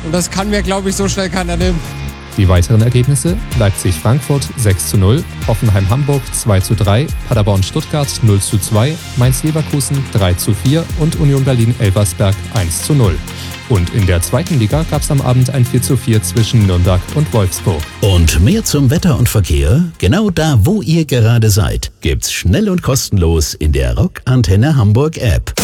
Und das kann mir, glaube ich, so schnell keiner nehmen. Die weiteren Ergebnisse: Leipzig-Frankfurt 6:0, Hoffenheim-Hamburg 2:3, Paderborn-Stuttgart 0:2, Mainz-Leverkusen 3:4 und Union Berlin-Elversberg 1:0. Und in der zweiten Liga gab es am Abend ein 4:4 zwischen Nürnberg und Wolfsburg. Und mehr zum Wetter und Verkehr? Genau da, wo ihr gerade seid, gibt's schnell und kostenlos in der Rock Antenne Hamburg App.